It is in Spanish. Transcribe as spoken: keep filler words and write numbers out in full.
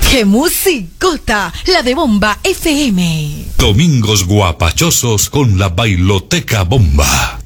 ¡Qué musicota! La de Bomba F M. Domingos guapachosos con la Bailoteca Bomba.